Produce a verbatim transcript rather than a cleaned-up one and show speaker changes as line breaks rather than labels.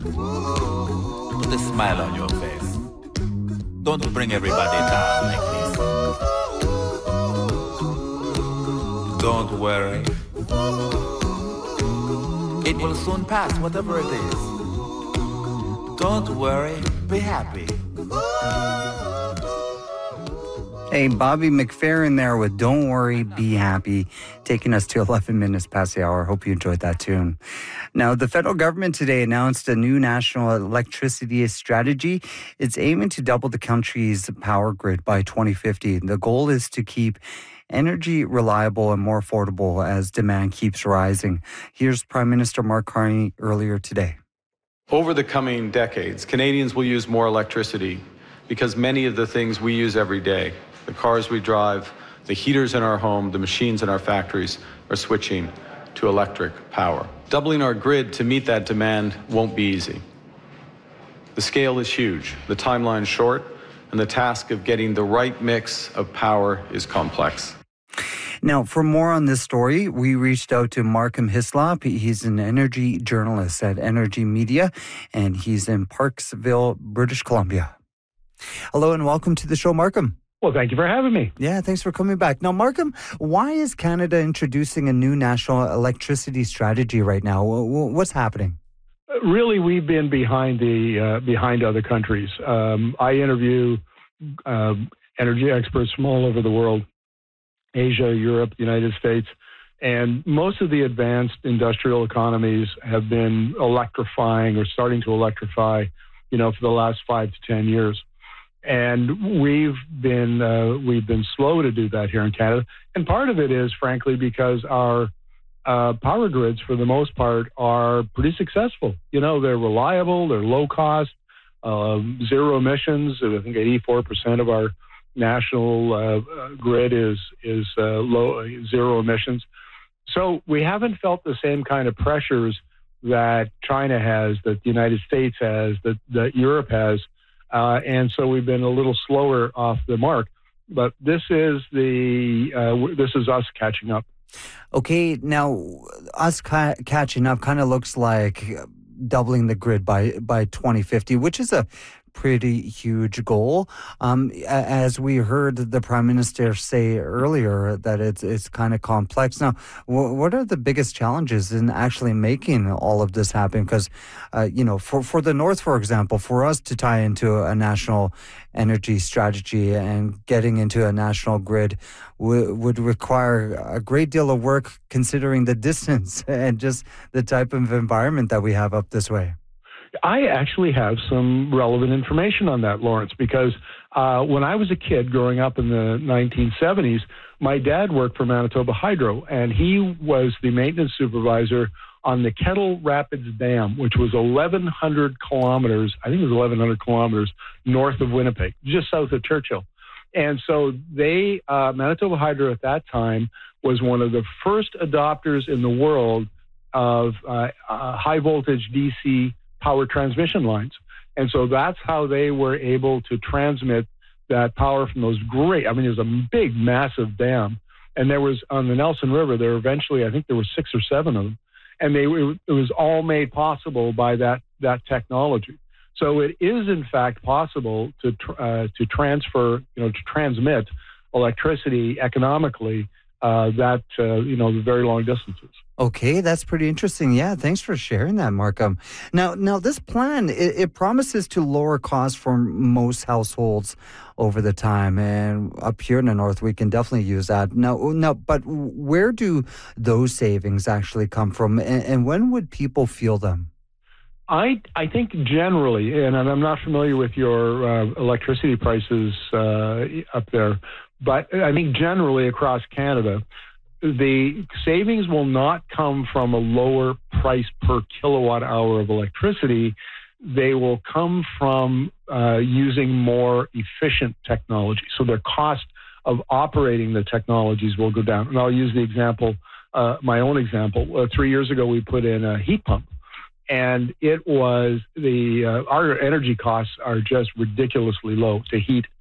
Put a smile on your face. Don't bring everybody down like this. Don't worry. It will soon pass, whatever it is. Don't worry, be happy.
Hey, Bobby McFerrin there with Don't Worry, Be Happy, taking us to eleven minutes past the hour. Hope you enjoyed that tune. Now, the federal government today announced a new national electricity strategy. It's aiming to double the country's power grid by twenty fifty. The goal is to keep energy reliable and more affordable as demand keeps rising. Here's Prime Minister Mark Carney earlier today.
Over the coming decades, Canadians will use more electricity because many of the things we use every day, the cars we drive, the heaters in our home, the machines in our factories, are switching to electric power. Doubling our grid to meet that demand won't be easy. The scale is huge, the timeline's short, and the task of getting the right mix of power is complex.
Now, for more on this story, we reached out to Markham Hislop. He's an energy journalist at Energy Media, and he's in Parksville, British Columbia. Hello and welcome to the show, Markham.
Well, thank you for having me.
Yeah, thanks for coming back. Now, Markham, why is Canada introducing a new national electricity strategy right now? What's happening?
Really, we've been behind the uh, behind other countries. Um, I interview uh, energy experts from all over the world, Asia, Europe, the United States, and most of the advanced industrial economies have been electrifying or starting to electrify, you know, for the last five to ten years. And we've been uh, we've been slow to do that here in Canada. And part of it is, frankly, because our uh, power grids, for the most part, are pretty successful. You know, they're reliable, they're low cost, uh, zero emissions. I think eighty-four percent of our national uh, grid is is uh, low zero emissions. So we haven't felt the same kind of pressures that China has, that the United States has, that, that Europe has. Uh, and so we've been a little slower off the mark, but this is the uh, this is us catching up.
Okay, now us ca- catching up kind of looks like doubling the grid by by twenty fifty, which is a pretty huge goal. Um, as we heard the Prime Minister say earlier, that it's it's kind of complex. Now, w- what are the biggest challenges in actually making all of this happen? Because, uh, you know, for, for the North, for example, for us to tie into a national energy strategy and getting into a national grid w- would require a great deal of work, considering the distance and just the type of environment that we have up this way.
I actually have some relevant information on that, Lawrence, because uh, when I was a kid growing up in the nineteen seventies, my dad worked for Manitoba Hydro, and he was the maintenance supervisor on the Kettle Rapids Dam, which was eleven hundred kilometers, I think it was eleven hundred kilometers north of Winnipeg, just south of Churchill. And so they, uh, Manitoba Hydro at that time was one of the first adopters in the world of uh, uh, high voltage D C power transmission lines. And so that's how they were able to transmit that power from those great, I mean, it was a big, massive dam. And there was, on the Nelson River, there were eventually, I think there were six or seven of them. And they, it was all made possible by that, that technology. So it is, in fact, possible to, uh, to transfer, you know, to transmit electricity economically uh, that, uh, you know, the very long distances.
Okay, that's pretty interesting. Yeah, thanks for sharing that, Markham. Now, now this plan, it, it promises to lower costs for most households over the time. And up here in the North, we can definitely use that. Now, now but where do those savings actually come from? And, and when would people feel them?
I I think generally, and I'm not familiar with your uh, electricity prices uh, up there, but I think generally across Canada, the savings will not come from a lower price per kilowatt hour of electricity. They will come from uh, using more efficient technology. So their cost of operating the technologies will go down. And I'll use the example, uh, my own example. Uh, three years ago, we put in a heat pump. And it was the, uh, our energy costs are just ridiculously low to heat